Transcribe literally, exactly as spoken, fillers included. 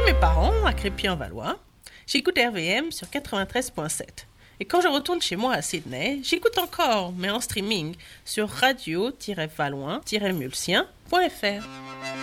mes parents, à Crépy-en-Valois, j'écoute R V M sur quatre-vingt-treize virgule sept. Et quand je retourne chez moi à Sydney, j'écoute encore, mais en streaming, sur radio tiret valois tiret mulsien point f r.